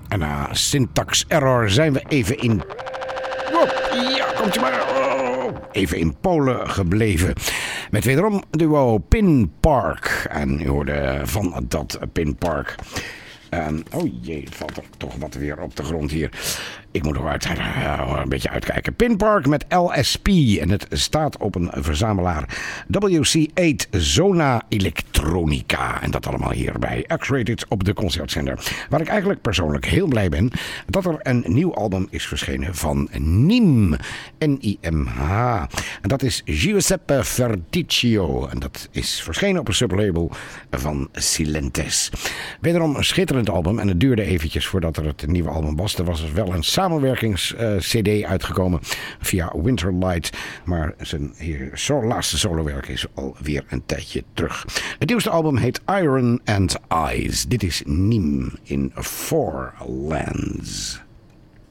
En na syntax error zijn we even in... Ja, komt je maar. Even in Polen gebleven. Met wederom duo Pin Park. En u hoorde van dat Pin Park. Oh jee, valt er toch wat weer op de grond hier. Ik moet nog een beetje uitkijken. Pin Park met LSP. En het staat op een verzamelaar. WC8 Zona Electronica. En dat allemaal hier bij X-Rated op de Concertzender. Waar ik eigenlijk persoonlijk heel blij ben dat er een nieuw album is verschenen van NIM. N-I-M-H. En dat is Giuseppe Verdicchio. En dat is verschenen op een sublabel van Silentes. Wederom een schitterend album. En het duurde eventjes voordat er het nieuwe album was. Er was dus wel een samenwerkings-cd uitgekomen via Winterlight. Maar zijn laatste solowerk is alweer een tijdje terug. Het nieuwste album heet Iron and Eyes. Dit is NIM in Four Lands.